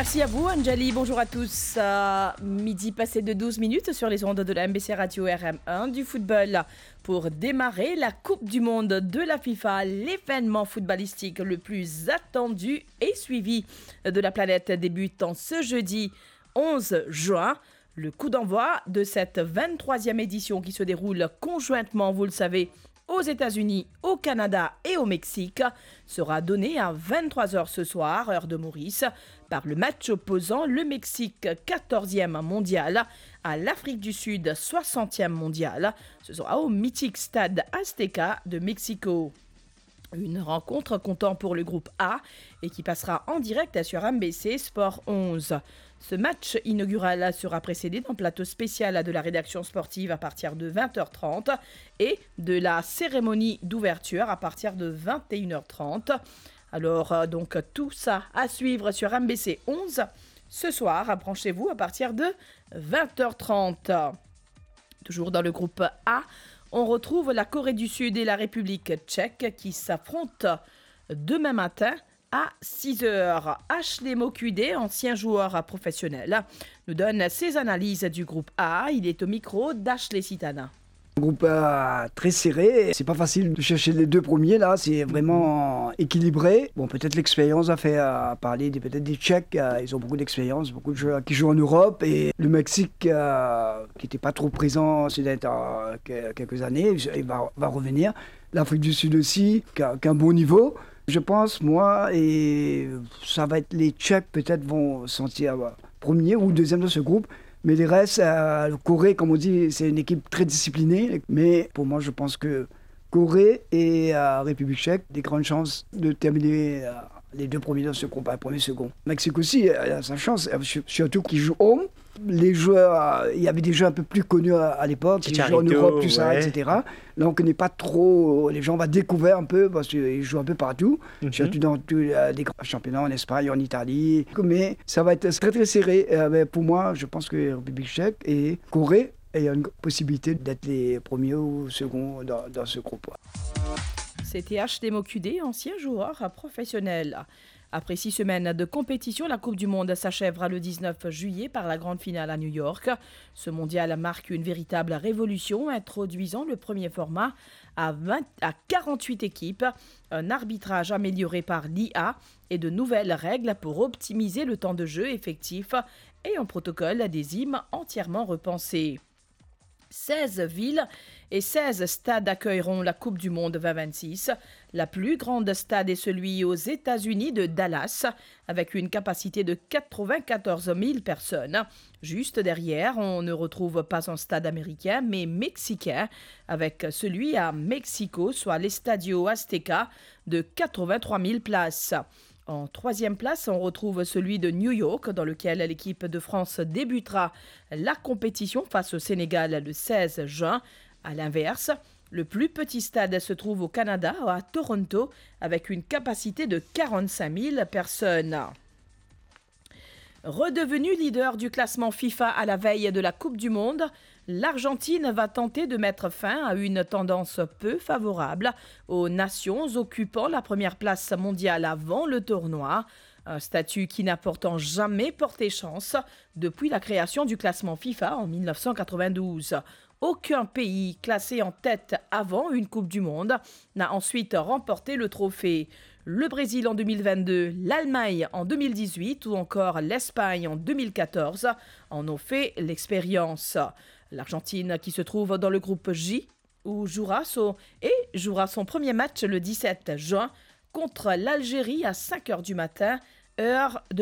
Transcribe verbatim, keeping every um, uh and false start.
Merci à vous, Anjali. Bonjour à tous. Euh, midi passé de douze minutes sur les ondes de la M B C Radio R M un du football. Pour démarrer la Coupe du Monde de la FIFA, l'événement footballistique le plus attendu et suivi de la planète débute en ce jeudi onze juin. Le coup d'envoi de cette vingt-troisième édition qui se déroule conjointement, vous le savez, aux États-Unis, au Canada et au Mexique sera donné à vingt-trois heures ce soir, heure de Maurice, par le match opposant le Mexique quatorzième mondial à l'Afrique du Sud soixantième mondial. Ce sera au mythique stade Azteca de Mexico. Une rencontre comptant pour le groupe A et qui passera en direct sur M B C Sport onze. Ce match inaugural sera précédé d'un plateau spécial de la rédaction sportive à partir de vingt heures trente et de la cérémonie d'ouverture à partir de vingt et une heures trente. Alors, donc, tout ça à suivre sur M B C onze ce soir. Branchez-vous à partir de vingt heures trente. Toujours dans le groupe A, on retrouve la Corée du Sud et la République tchèque qui s'affrontent demain matin à six heures. Ashley Mokude, ancien joueur professionnel, nous donne ses analyses du groupe A. Il est au micro d'Ashley Sitana. Un groupe euh, très serré, c'est pas facile de chercher les deux premiers là, c'est vraiment équilibré. Bon, peut-être l'expérience a fait euh, parler des, peut-être des Tchèques, euh, ils ont beaucoup d'expérience, beaucoup de joueurs qui jouent en Europe, et le Mexique euh, qui n'était pas trop présent ces dernières euh, quelques années, il va, va revenir. L'Afrique du Sud aussi, qui a, qui a un bon niveau. Je pense, moi, et ça va être les Tchèques peut-être vont sentir euh, premier ou deuxième de ce groupe. Mais les restes, euh, le Corée, comme on dit, c'est une équipe très disciplinée. Mais pour moi, je pense que Corée et euh, République tchèque, des grandes chances de terminer euh, les deux premiers dans ce groupe, un premier, second. Mexique aussi, euh, a sa chance, surtout qu'ils jouent home. Les joueurs, il y avait des joueurs un peu plus connus à, à l'époque, qui jouent en Europe, tout ça, ouais. et cetera. Là, on ne connaît pas trop, les gens vont découvrir un peu, parce qu'ils jouent un peu partout, mm-hmm. surtout dans tous les championnats en Espagne, en Italie. Mais ça va être très très serré. Euh, mais pour moi, je pense que République tchèque et Corée, il y a une possibilité d'être les premiers ou seconds dans, dans ce groupe. C'était Ashley Mokude, ancien joueur professionnel. Après six semaines de compétition, la Coupe du Monde s'achèvera le dix-neuf juillet par la grande finale à New York. Ce mondial marque une véritable révolution, introduisant le premier format à, vingt, à quarante-huit équipes, un arbitrage amélioré par l'I A et de nouvelles règles pour optimiser le temps de jeu effectif et un protocole adhésime entièrement repensé. seize villes et seize stades accueilleront la Coupe du Monde vingt vingt-six. La plus grande stade est celui aux États-Unis de Dallas, avec une capacité de quatre-vingt-quatorze mille personnes. Juste derrière, on ne retrouve pas un stade américain, mais mexicain, avec celui à Mexico, soit l'Estadio Azteca, de quatre-vingt-trois mille places. En troisième place, on retrouve celui de New York, dans lequel l'équipe de France débutera la compétition face au Sénégal le seize juin. À l'inverse, le plus petit stade se trouve au Canada, à Toronto, avec une capacité de quarante-cinq mille personnes. Redevenu leader du classement FIFA à la veille de la Coupe du Monde, l'Argentine va tenter de mettre fin à une tendance peu favorable aux nations occupant la première place mondiale avant le tournoi. Un statut qui n'a pourtant jamais porté chance depuis la création du classement FIFA en dix-neuf cent quatre-vingt-douze. Aucun pays classé en tête avant une Coupe du Monde n'a ensuite remporté le trophée. Le Brésil en deux mille vingt-deux, l'Allemagne en deux mille dix-huit ou encore l'Espagne en deux mille quatorze en ont fait l'expérience. L'Argentine qui se trouve dans le groupe J où jouera son, et jouera son premier match le dix-sept juin contre l'Algérie à cinq heures du matin, heure de